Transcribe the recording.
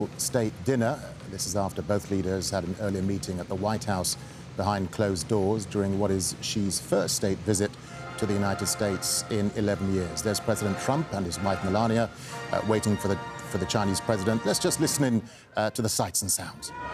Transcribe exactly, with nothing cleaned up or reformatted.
State dinner. This is after both leaders had an earlier meeting at the White House behind closed doors during what is Xi's first state visit to the United States in eleven years. There's President Trump and his wife Melania uh, waiting for the for the Chinese president. Let's just listen in uh, to the sights and sounds.